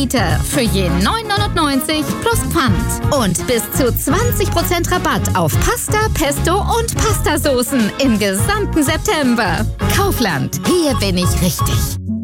Liter für je 9,99 plus Pfand. Und bis zu 20% Rabatt auf Pasta, Pesto und Pastasoßen im gesamten September. Kaufland, hier bin ich richtig.